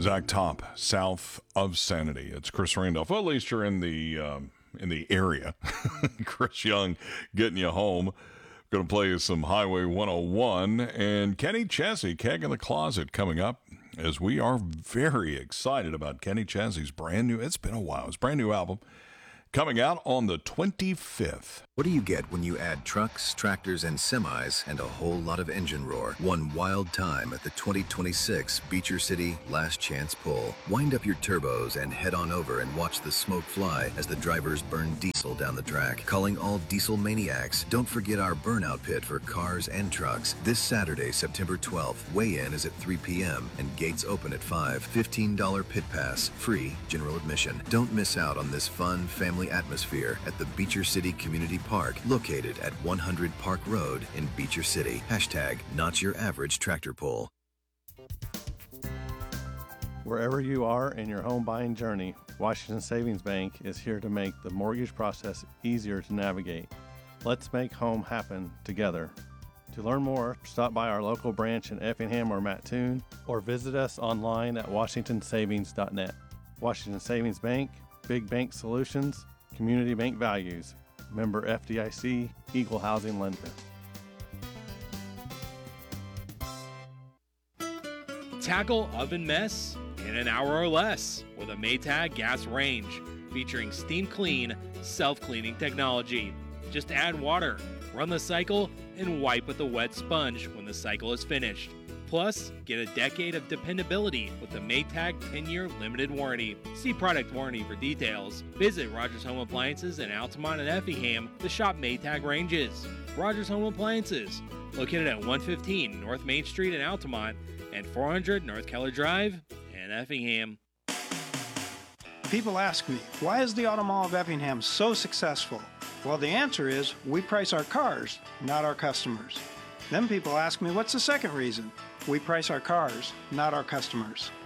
Zach Top, south of Sanity. It's Chris Randolph. Well, at least you're in the area. Chris Young getting you home. Going to play you some Highway 101 and Kenny Chesney, Keg in the Closet, coming up, as we are very excited about Kenny Chesney's brand new, it's been a while, his brand new album coming out on the 25th. What do you get when you add trucks, tractors, and semis and a whole lot of engine roar? One wild time at the 2026 Beecher City Last Chance Pull. Wind up your turbos and head on over and watch the smoke fly as the drivers burn diesel down the track. Calling all diesel maniacs, don't forget our burnout pit for cars and trucks. This Saturday, September 12th, weigh-in is at 3 p.m. and gates open at 5. $15 pit pass, free general admission. Don't miss out on this fun family atmosphere at the Beecher City Community Park, located at 100 Park Road in Beecher City. Hashtag not your average tractor pull. Wherever you are in your home buying journey, Washington Savings Bank is here to make the mortgage process easier to navigate. Let's make home happen together. To learn more, stop by our local branch in Effingham or Mattoon, or visit us online at washingtonsavings.net. Washington Savings Bank, Big Bank Solutions, Community Bank Values. Member FDIC, Equal Housing Lender. Tackle oven mess in an hour or less with a Maytag gas range featuring steam clean, self-cleaning technology. Just add water, run the cycle, and wipe with a wet sponge when the cycle is finished. Plus, get a decade of dependability with the Maytag 10-year limited warranty. See product warranty for details. Visit Rogers Home Appliances in Altamont and Effingham to shop Maytag ranges. Rogers Home Appliances, located at 115 North Main Street in Altamont and 400 North Keller Drive in Effingham. People ask me, why is the Auto Mall of Effingham so successful? Well, the answer is we price our cars, not our customers. Then people ask me, what's the second reason? We price our cars, not our customers.